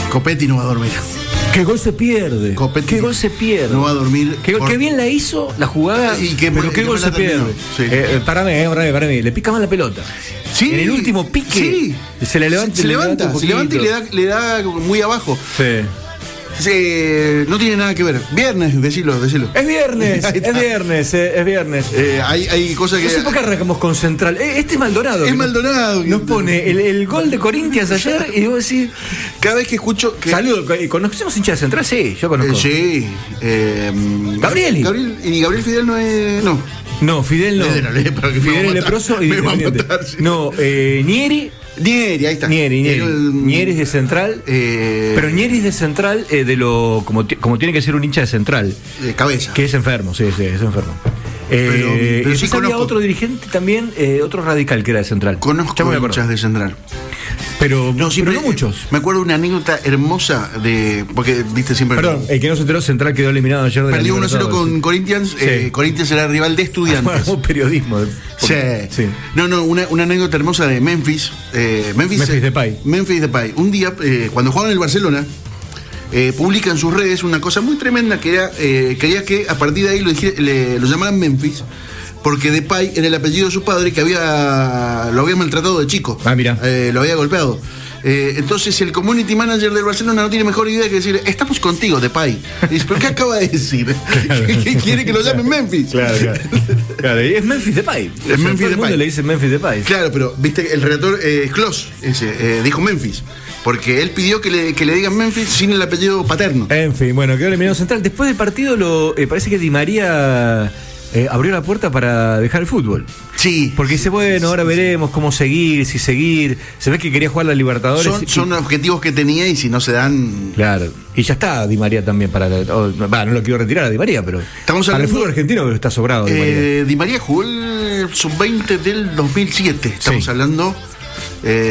Copetti no va a dormir. ¿Qué gol se pierde? Copetti ¿Qué gol se pierde? No va a dormir. Qué bien la hizo la jugada, pero qué gol se pierde. Sí. Para mí, le pica mal la pelota. Sí. En el último pique Sí. se le levanta. Se levanta y le da muy abajo. Sí. No tiene nada que ver. Viernes, decilo. Es viernes. Hay cosas que. No sé por qué arrancamos con Central. Este es Maldonado. Es Maldonado. Nos pone el gol de Corinthians ayer y vos decís. Cada vez que escucho. Saludos. ¿Conocemos hincha de Central? Sí, yo conozco. Sí. Gabriel. Y Gabriel Fidel no es. No, Fidel no. Fidel es leproso y Independiente. No, Nieri. Nieri, ahí está. Nieri es de Central. Pero Nieri es de Central como tiene que ser un hincha de Central. De cabeza. Que es enfermo, sí, es enfermo. Pero sí había otro dirigente también, otro radical que era de Central. Conozco hinchas de Central. Pero no muchos. Me acuerdo de una anécdota hermosa porque viste siempre. Perdón, el que no se enteró, Central quedó eliminado ayer de perdió 1-0 con Corinthians. Sí. Corinthians era rival de Estudiantes. Un periodismo. Sí. No, una anécdota hermosa de Memphis. Memphis Depay. Un día, cuando jugaban en el Barcelona, publica en sus redes una cosa muy tremenda que era, quería que a partir de ahí lo llamaran Memphis. Porque Depay era el apellido de su padre que lo había maltratado de chico. Mira. Lo había golpeado. Entonces el community manager del Barcelona no tiene mejor idea que decir: estamos contigo, Depay. Y dice: ¿pero qué acaba de decir? Claro. ¿Qué quiere que lo llamen Memphis? Claro, y es Memphis Depay. Es Memphis Depay. Mundo le dice Memphis Depay. Claro, pero viste, el redactor Kloss dijo Memphis. Porque él pidió que le digan Memphis sin el apellido paterno. En fin, bueno, quedó eliminado Central. Después del partido parece que Di María abrió la puerta para dejar el fútbol. Sí. Porque dice, bueno, ahora veremos cómo seguir, si seguir. Se ve que quería jugar la Libertadores. Son objetivos que tenía y si no se dan. Claro. Y ya está Di María también no lo quiero retirar a Di María, pero para el fútbol argentino está sobrado Di María. Di María jugó el sub-20 del 2007. Estamos hablando.